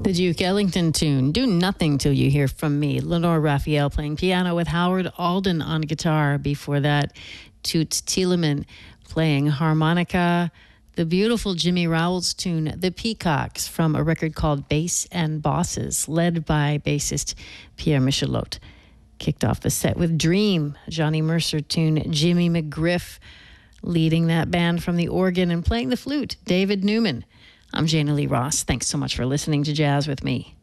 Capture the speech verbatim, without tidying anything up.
The Duke Ellington tune, Do Nothing Till You Hear From Me. Lenore Raphael playing piano with Howard Alden on guitar. Before that, Toots Thielemann playing harmonica. The beautiful Jimmy Rowell's tune, The Peacocks, from a record called Bass and Bosses, led by bassist Pierre Michelot. Kicked off the set with Dream, Johnny Mercer tune, Jimmy McGriff leading that band from the organ and playing the flute, David Newman. I'm Jana Lee Ross. Thanks so much for listening to Jazz with Me.